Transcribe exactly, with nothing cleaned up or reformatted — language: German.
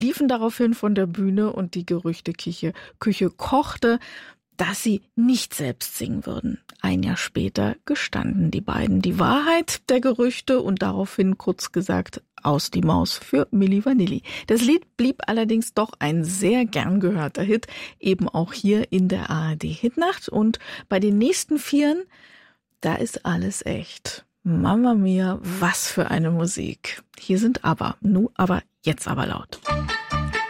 liefen daraufhin von der Bühne und die Gerüchteküche Küche kochte, dass sie nicht selbst singen würden. Ein Jahr später gestanden die beiden die Wahrheit der Gerüchte und daraufhin, kurz gesagt, aus die Maus für Milli Vanilli. Das Lied blieb allerdings doch ein sehr gern gehörter Hit, eben auch hier in der A R D-Hitnacht. Und bei den nächsten Vieren, da ist alles echt. Mamma mia, was für eine Musik. Hier sind aber, nu aber, jetzt aber laut.